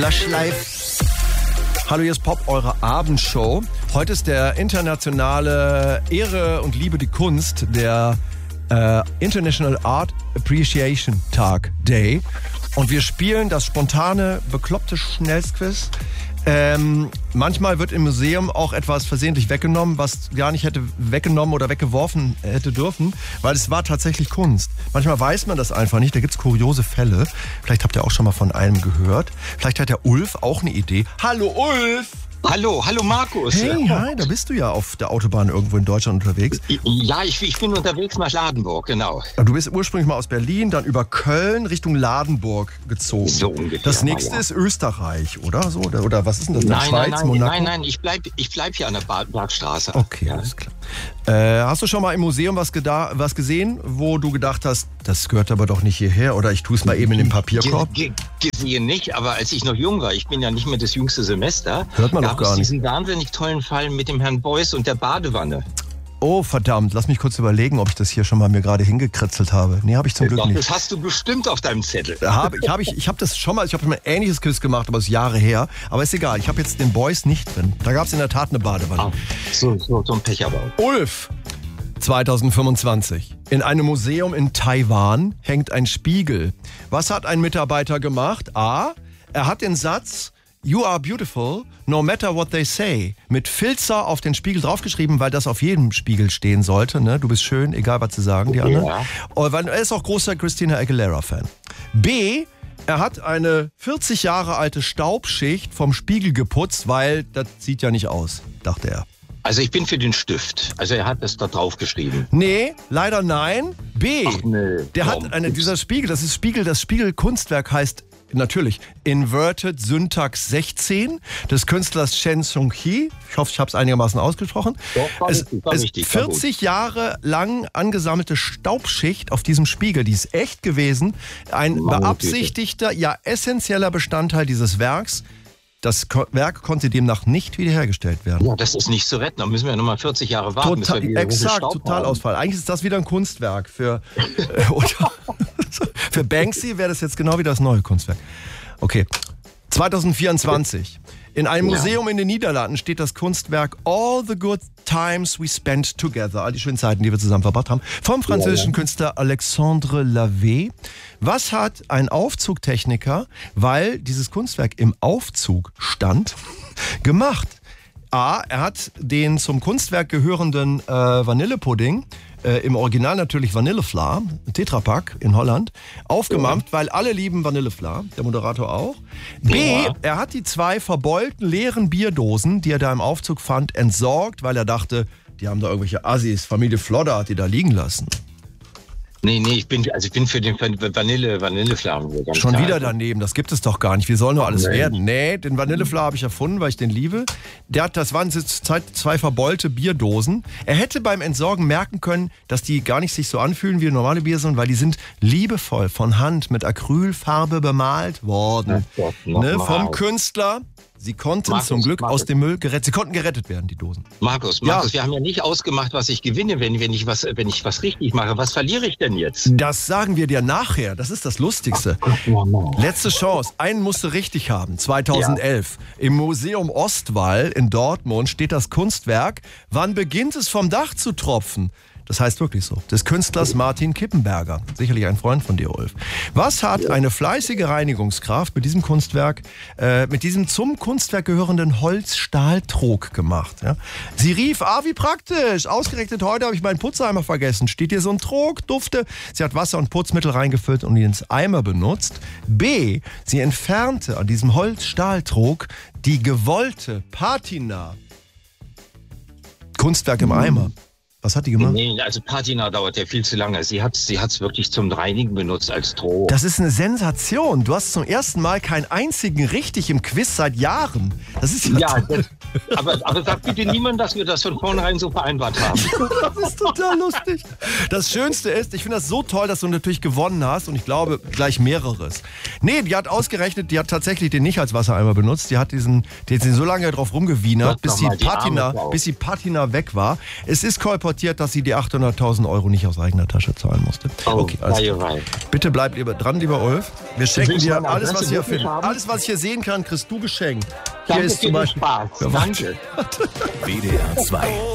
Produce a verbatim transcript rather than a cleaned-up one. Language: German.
Lush Live. Hallo, hier ist Pop, eure Abendshow. Heute ist der internationale Ehre und Liebe die Kunst, der äh, International Art Appreciation Tag Day. Und wir spielen das spontane, bekloppte Schnellsquiz. Ähm, manchmal wird im Museum auch etwas versehentlich weggenommen, was gar nicht hätte weggenommen oder weggeworfen hätte dürfen, weil es war tatsächlich Kunst. Manchmal weiß man das einfach nicht, da gibt's kuriose Fälle. Vielleicht habt ihr auch schon mal von einem gehört. Vielleicht hat der Ulf auch eine Idee. Hallo Ulf! Hallo, hallo Markus. Hey, hi, da bist du ja auf der Autobahn irgendwo in Deutschland unterwegs. Ja, ich, ich bin unterwegs nach Ladenburg, genau. Du bist ursprünglich mal aus Berlin, dann über Köln Richtung Ladenburg gezogen. So ungefähr. Das nächste ja. ist Österreich, oder? So, oder, oder was ist denn das? Nein, Schweiz, nein, nein, Monaco? nein, nein, ich bleib, ich bleib hier an der Bergstraße. Okay, ja. alles klar. Äh, hast du schon mal im Museum was, geda- was gesehen, wo du gedacht hast, das gehört aber doch nicht hierher, oder ich tue es mal eben in den Papierkorb? Ge- ge- gesehen nicht, aber als ich noch jung war, ich bin ja nicht mehr das jüngste Semester, hört man doch gab gar es nicht. diesen wahnsinnig tollen Fall mit dem Herrn Beuys und der Badewanne. Oh, verdammt, lass mich kurz überlegen, ob ich das hier schon mal mir gerade hingekritzelt habe. Nee, habe ich zum Glück Doch, nicht. das hast du bestimmt auf deinem Zettel. Hab, ich habe ich, ich hab das schon mal, ich habe mal ein ähnliches Quiz gemacht, aber es ist Jahre her. Aber ist egal, ich habe jetzt den Boys nicht drin. Da gab es in der Tat eine Badewanne. Ah, so, so, so ein Pech aber auch. Ulf, zwanzig fünfundzwanzig. In einem Museum in Taiwan hängt ein Spiegel. Was hat ein Mitarbeiter gemacht? A. Er hat den Satz "You are beautiful, no matter what they say" mit Filzer auf den Spiegel draufgeschrieben, weil das auf jedem Spiegel stehen sollte. Ne? Du bist schön, egal was sie sagen, die anderen. Ja. Und weil er ist auch großer Christina Aguilera-Fan. B. Er hat eine vierzig Jahre alte Staubschicht vom Spiegel geputzt, weil das sieht ja nicht aus, dachte er. Also ich bin für den Stift. Also er hat das da drauf geschrieben. Nee, leider nein. B. Ach, nee. Der Warum? hat eine, dieser Spiegel, das ist Spiegel, das Spiegelkunstwerk heißt natürlich Inverted Syntax sechzehn des Künstlers Chen Sung-hee. Ich hoffe, ich habe es einigermaßen ausgesprochen. Doch, war es richtig, war ist richtig, war gut. vierzig Jahre lang angesammelte Staubschicht auf diesem Spiegel. Die ist echt gewesen. Ein Meine beabsichtigter, ja essentieller Bestandteil dieses Werks. Das Ko- Werk konnte demnach nicht wiederhergestellt werden. Ja, das ist nicht zu retten. Da müssen wir ja nochmal vierzig Jahre warten. bis Total, wir wieder exakt, Staub Totalausfall. Eigentlich ist das wieder ein Kunstwerk. Für, äh, oder, für Banksy wäre das jetzt genau wie das neue Kunstwerk. Okay, zwanzig vierundzwanzig. In einem Ja. Museum in den Niederlanden steht das Kunstwerk All the Good Times We Spent Together, all die schönen Zeiten, die wir zusammen verbracht haben, vom französischen Ja, ja. Künstler Alexandre Lavet. Was hat ein Aufzugtechniker, weil dieses Kunstwerk im Aufzug stand, gemacht? A. Er hat den zum Kunstwerk gehörenden äh, Vanillepudding, äh, im Original natürlich Vanillefla, Tetrapack in Holland, aufgemacht, ja. weil alle lieben Vanillefla, der Moderator auch. B. Ja. Er hat die zwei verbeulten leeren Bierdosen, die er da im Aufzug fand, entsorgt, weil er dachte, die haben da irgendwelche Assis, Familie Flodder hat die da liegen lassen. Nee, nee, ich bin, also ich bin für den Vanille, Vanillefladen. Schon wieder daneben, das gibt es doch gar nicht. Wie soll nur alles Nee. werden? Nee, den Vanillefla habe ich erfunden, weil ich den liebe. Der hat, das waren jetzt zwei verbeulte Bierdosen. Er hätte beim Entsorgen merken können, dass die gar nicht sich so anfühlen wie normale Bierdosen, weil die sind liebevoll von Hand mit Acrylfarbe bemalt worden. Ach Gott, noch Ne, mal. vom Künstler. Sie konnten Markus, zum Glück Markus. aus dem Müll gerettet. Sie konnten gerettet werden, die Dosen. Markus, Markus, Ja. wir haben ja nicht ausgemacht, was ich gewinne, wenn, wenn, ich was, wenn ich was richtig mache. Was verliere ich denn jetzt? Das sagen wir dir nachher. Das ist das Lustigste. Letzte Chance. Einen musst du richtig haben. zweitausendelf. Im Museum Ostwall in Dortmund steht das Kunstwerk "Wann beginnt es vom Dach zu tropfen?" Das heißt wirklich so. Des Künstlers Martin Kippenberger. Sicherlich ein Freund von dir, Ulf. Was hat eine fleißige Reinigungskraft mit diesem Kunstwerk, äh, mit diesem zum Kunstwerk gehörenden Holzstahltrog gemacht? Ja? Sie rief, ah, wie praktisch. Ausgerechnet heute habe ich meinen Putzeimer vergessen. Steht hier so ein Trog, dufte. Sie hat Wasser und Putzmittel reingefüllt und ihn ins Eimer benutzt. B. Sie entfernte an diesem Holzstahltrog die gewollte Patina. Kunstwerk im Eimer. Was hat die gemacht? Nee, also Patina dauert ja viel zu lange. Sie hat sie hat's wirklich zum Reinigen benutzt als Stroh. Das ist eine Sensation. Du hast zum ersten Mal keinen einzigen richtig im Quiz seit Jahren. Das ist ja, Ja, toll. das, aber, aber sag bitte niemand, dass wir das von vornherein so vereinbart haben. Das ist total lustig. Das Schönste ist, ich finde das so toll, dass du natürlich gewonnen hast und ich glaube gleich mehreres. Nee, die hat ausgerechnet, die hat tatsächlich den nicht als Wassereimer benutzt. Die hat diesen, die hat sie so lange drauf rumgewienert, bis die, Gott, die arme Patina, Frau. bis die Patina weg war. Es ist kolportiert transportiert, dass sie die achthunderttausend Euro nicht aus eigener Tasche zahlen musste. Oh, okay, alles ja, klar. right. Bitte bleib lieber dran, lieber Ulf. Wir schenken Willst du dir meine alles, was Adresse wir wirklich finden. haben? Alles, was ich hier sehen kann, kriegst du geschenkt. Danke Hier ist für zum den Beispiel. Spaß. Ja, warte. Danke. W D R zwei.